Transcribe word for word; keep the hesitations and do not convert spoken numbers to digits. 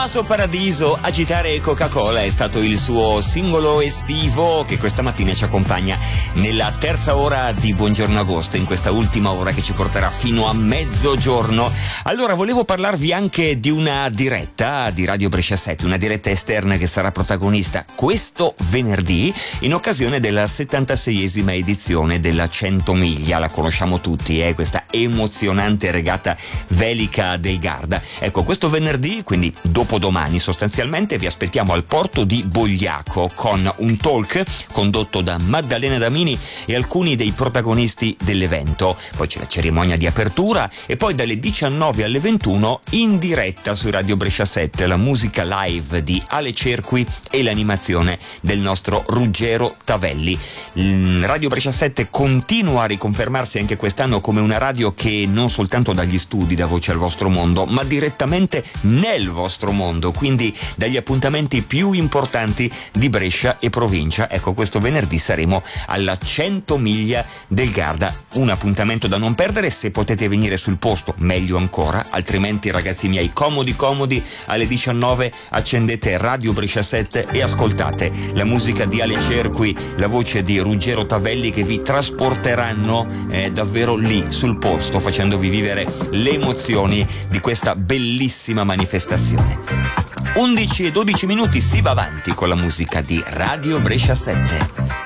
Tommaso Paradiso, Agitare Coca-Cola è stato il suo singolo estivo che questa mattina ci accompagna nella terza ora di Buongiorno Agosto, in questa ultima ora che ci porterà fino a mezzogiorno. Allora, volevo parlarvi anche di una diretta di Radio Brescia sette, una diretta esterna che sarà protagonista questo venerdì in occasione della settantaseiesima edizione della cento miglia. La conosciamo tutti, eh? Questa emozionante regata velica del Garda. Ecco, questo venerdì, quindi dopo domani sostanzialmente, vi aspettiamo al porto di Bogliaco con un talk condotto da Maddalena Damini e alcuni dei protagonisti dell'evento. Poi c'è la cerimonia di apertura e poi dalle diciannove alle ventuno in diretta su Radio Brescia sette la musica live di Ale Cerqui e l'animazione del nostro Ruggero Tavelli. Radio Brescia sette continua a riconfermarsi anche quest'anno come una radio che non soltanto dà gli studi da voce al vostro mondo, ma direttamente nel vostro mondo, quindi dagli appuntamenti più importanti di Brescia e provincia. Ecco, questo venerdì saremo alla cento miglia del Garda, un appuntamento da non perdere. Se potete venire sul posto meglio ancora, altrimenti ragazzi miei, comodi comodi, alle diciannove accendete Radio Brescia sette e ascoltate la musica di Ale Cerqui, la voce di Ruggero Tavelli, che vi trasporteranno eh, davvero lì sul posto, facendovi vivere le emozioni di questa bellissima manifestazione. undici e dodici minuti, si va avanti con la musica di Radio Brescia sette.